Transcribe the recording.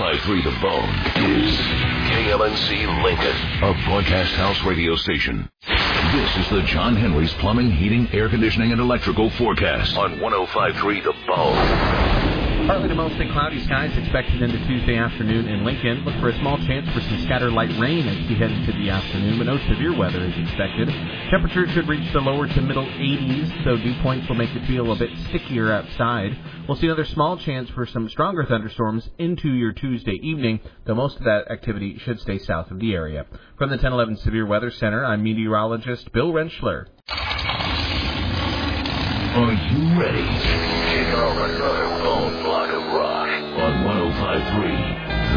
105.3 The Bone is KLNC Lincoln, a broadcast house radio station. This is the John Henry's Plumbing, Heating, Air Conditioning, and Electrical forecast on 105.3 The Bone. Partly to mostly cloudy skies expected into Tuesday afternoon in Lincoln. Look for a small chance for some scattered light rain as we head into the afternoon, but no severe weather is expected. Temperatures should reach the lower to middle 80s, though dew points will make it feel a bit stickier outside. We'll see another small chance for some stronger thunderstorms into your Tuesday evening, though most of that activity should stay south of the area. From the 1011 Severe Weather Center, I'm meteorologist Bill Rentschler. Are you ready? Kick off another bone block of rock on 105.3